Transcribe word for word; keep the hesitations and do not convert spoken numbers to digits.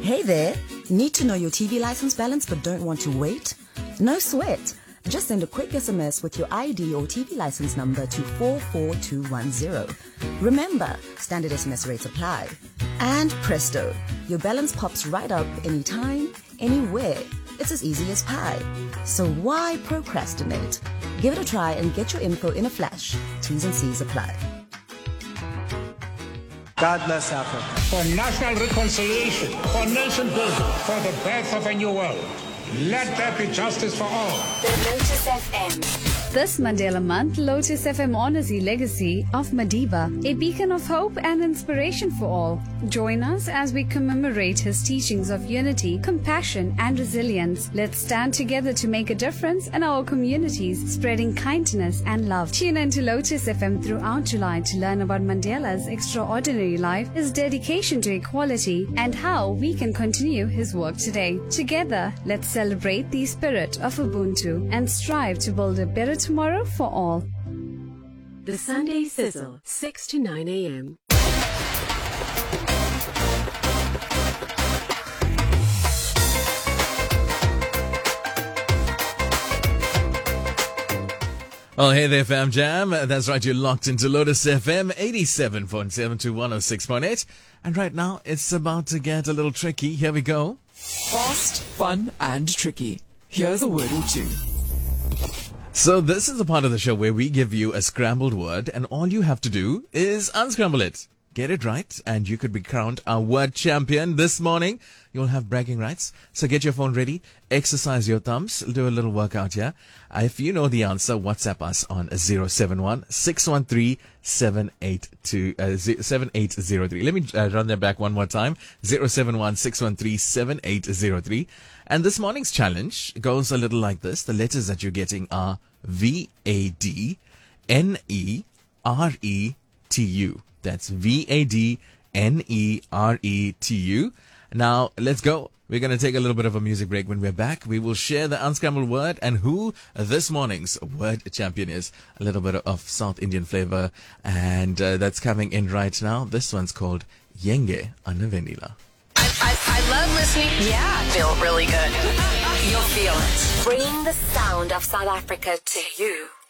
Hey there, need to know your T V license balance but don't want to wait? No sweat. Just send a quick S M S with your I D or T V license number to four four two one zero. Remember, standard S M S rates apply. And presto, your balance pops right up anytime, anywhere. It's as easy as pie. So why procrastinate? Give it a try and get your info in a flash. T's and C's apply. God bless Africa. For national reconciliation, for nation building, for the birth of a new world. Let there be justice for all. The Lotus F M. This Mandela Month, Lotus F M honors the legacy of Madiba, a beacon of hope and inspiration for all. Join us as we commemorate his teachings of unity, compassion, and resilience. Let's stand together to make a difference in our communities, spreading kindness and love. Tune in to Lotus F M throughout July to learn about Mandela's extraordinary life, his dedication to equality, and how we can continue his work today. Together, let's celebrate the spirit of Ubuntu and strive to build a better tomorrow for all. The Sunday Sizzle, six to nine a.m. Oh, hey there, Fam Jam. That's right, you're locked into Lotus F M eighty-seven point seven to one oh six point eight. And right now, it's about to get a little tricky. Here we go. Fast, fun, and tricky. Here's a word or two. So this is the part of the show where we give you a scrambled word, and all you have to do is unscramble it. Get it right, and you could be crowned our word champion this morning. You'll have bragging rights. So get your phone ready, exercise your thumbs, do a little workout here. Uh, if you know the answer, WhatsApp us on zero seven one, six one three, seven eight two, uh, seven eight zero three. Let me uh, run that back one more time. zero seven one, six one three, seven eight zero three. And this morning's challenge goes a little like this. The letters that you're getting are V A D N E R E T U. That's V A D N E R E T U. Now, let's go. We're going to take a little bit of a music break. When we're back, we will share the unscrambled word and who this morning's word champion is. A little bit of South Indian flavor, and uh, that's coming in right now. This one's called Yenge Anavenila. I, I, I love listening. Yeah, I feel really good. You'll feel it. Bringing the sound of South Africa to you.